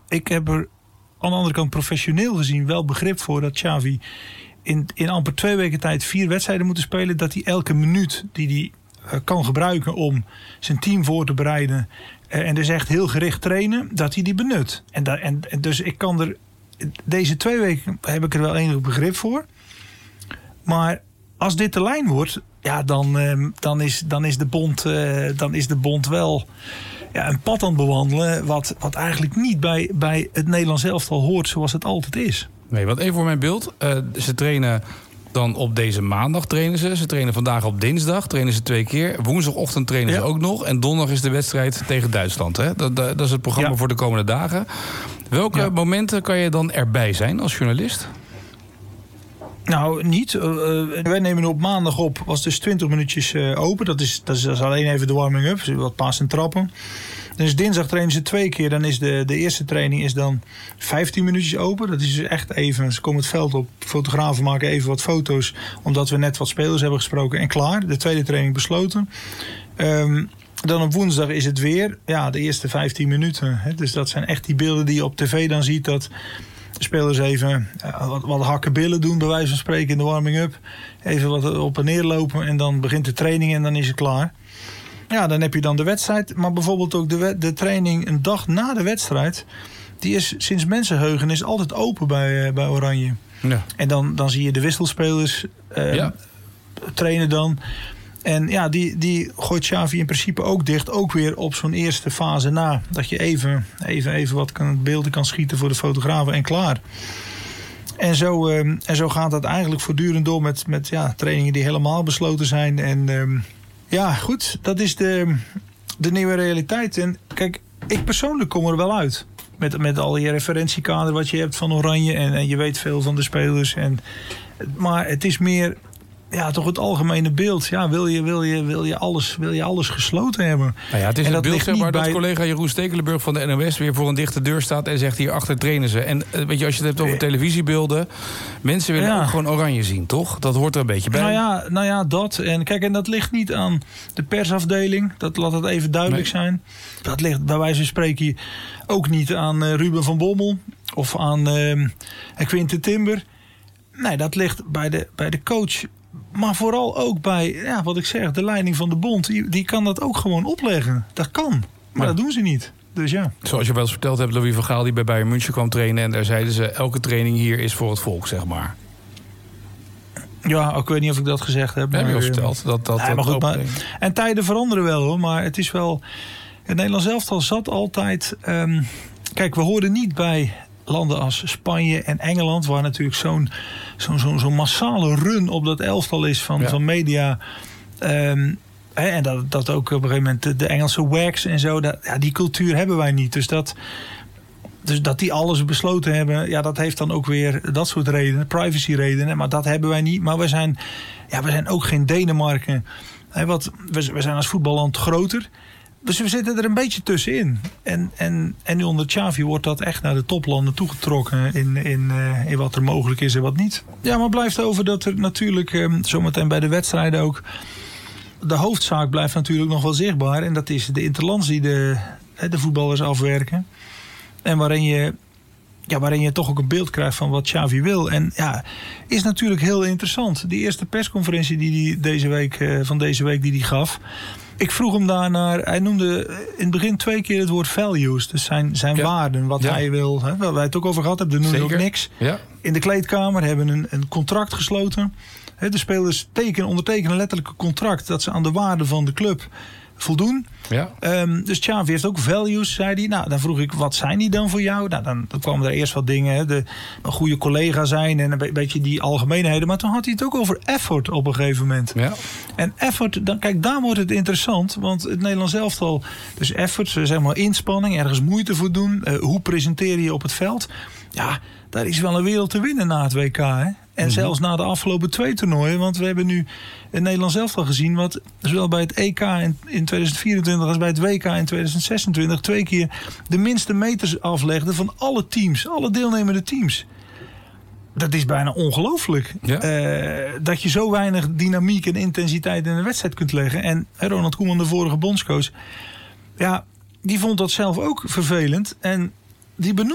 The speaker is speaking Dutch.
ik heb er aan de andere kant professioneel gezien wel begrip voor dat Xavi in amper 2 weken tijd 4 wedstrijden moeten spelen. Dat hij elke minuut die hij kan gebruiken om zijn team voor te bereiden. En dus echt heel gericht trainen, dat hij die benut. En dus ik kan er... Deze 2 weken heb ik er wel enig begrip voor. Maar als dit de lijn wordt, ja, dan is de bond wel een pad aan het bewandelen wat eigenlijk niet bij het Nederlands elftal hoort zoals het altijd is. Nee, want even voor mijn beeld. Ze trainen dan op deze maandag trainen ze. Ze trainen vandaag op dinsdag. Trainen ze 2 keer. Woensdagochtend trainen ze ook nog. En donderdag is de wedstrijd tegen Duitsland. Hè? Dat is het programma voor de komende dagen. Welke momenten kan je dan erbij zijn als journalist? Nou, niet. Wij nemen op maandag op. Was dus 20 minuutjes open. Dat is alleen even de warming-up. Wat paas en trappen. Dus dinsdag trainen ze 2 keer. Dan is de eerste training is dan 15 minuutjes open. Dat is dus echt even. Ze komen het veld op. Fotografen maken even wat foto's. Omdat we net wat spelers hebben gesproken. En klaar. De tweede training besloten. Dan op woensdag is het weer. Ja, de eerste 15 minuten. Hè. Dus dat zijn echt die beelden die je op tv dan ziet. Dat de spelers even wat hakken billen doen. Bij wijze van spreken in de warming-up. Even wat op en neer lopen. En dan begint de training en dan is het klaar. Ja, dan heb je dan de wedstrijd. Maar bijvoorbeeld ook de training een dag na de wedstrijd. Die is sinds mensenheugenis altijd open bij Oranje. Ja. En dan zie je de wisselspelers trainen dan. En ja, die gooit Xavi in principe ook dicht. Ook weer op zo'n eerste fase na. Dat je even wat beelden kan schieten voor de fotografen en klaar. En zo gaat dat eigenlijk voortdurend door met trainingen die helemaal besloten zijn. En ja, goed, dat is de nieuwe realiteit. En kijk, ik persoonlijk kom er wel uit. Met al je referentiekader wat je hebt van Oranje. En je weet veel van de spelers. Maar het is meer toch het algemene beeld. Ja, wil je alles gesloten hebben? Nou ja, het is het beeld zeg maar dat collega Jeroen Stekelenburg van de NOS weer voor een dichte deur staat en zegt hierachter trainen ze. En weet je, als je het hebt over televisiebeelden, mensen willen ook gewoon Oranje zien, toch? Dat hoort er een beetje bij. Nou ja, dat. En kijk, en dat ligt niet aan de persafdeling. Laat het even duidelijk zijn. Dat ligt bij wijze van spreken ook niet aan Ruben van Bommel of aan Quinten Timber. Nee, dat ligt bij de coach. Maar vooral ook bij, wat ik zeg, de leiding van de bond. Die kan dat ook gewoon opleggen. Dat kan. Maar dat doen ze niet. Dus ja. Zoals je wel eens verteld hebt, Louis van Gaal die bij Bayern München kwam trainen. En daar zeiden ze, elke training hier is voor het volk, zeg maar. Ja, ik weet niet of ik dat gezegd heb. Heb je al verteld. Maar goed, en tijden veranderen wel hoor. Maar het is wel... Het Nederlands elftal zat altijd... kijk, we hoorden niet bij landen als Spanje en Engeland, waar natuurlijk zo'n massale run op dat elftal is van media. En dat ook op een gegeven moment de Engelse wax en zo. Die cultuur hebben wij niet. Dus dat die alles besloten hebben, dat heeft dan ook weer dat soort redenen, privacy redenen. Maar dat hebben wij niet. Maar we zijn ook geen Denemarken. We zijn als voetballand groter. Dus we zitten er een beetje tussenin. En nu onder Xavi wordt dat echt naar de toplanden toegetrokken in wat er mogelijk is en wat niet. Ja, maar het blijft over dat er natuurlijk zometeen bij de wedstrijden ook de hoofdzaak blijft natuurlijk nog wel zichtbaar. En dat is de interlands die de voetballers afwerken. En waarin je toch ook een beeld krijgt van wat Xavi wil. En is natuurlijk heel interessant. Die eerste persconferentie die hij deze week die hij gaf. Ik vroeg hem daarnaar. Hij noemde in het begin 2 keer het woord values. Dus zijn waarden, wat hij wil. Hè, waar wij het ook over gehad hebben. Daar noemde ook niks. Ja. In de kleedkamer hebben een contract gesloten. De spelers ondertekenen letterlijk een contract dat ze aan de waarden van de club voldoen. Ja. Dus Xavi heeft ook values, zei hij. Nou, dan vroeg ik, wat zijn die dan voor jou? Nou, dan kwamen er eerst wat dingen. Een goede collega zijn en een beetje die algemeenheden. Maar toen had hij het ook over effort op een gegeven moment. Ja. En effort, kijk, daar wordt het interessant. Want het Nederlands elftal, dus effort, zeg maar inspanning, ergens moeite voor doen. Hoe presenteer je op het veld? Ja, daar is wel een wereld te winnen na het WK, hè? En zelfs na de afgelopen 2 toernooien. Want we hebben nu het Nederlands elftal gezien, wat zowel bij het EK in 2024 als bij het WK in 2026 2 keer de minste meters aflegde van alle teams, alle deelnemende teams. Dat is bijna ongelooflijk. Ja. Dat je zo weinig dynamiek en intensiteit in een wedstrijd kunt leggen. En Ronald Koeman, de vorige bondscoach, die vond dat zelf ook vervelend. En die benoemde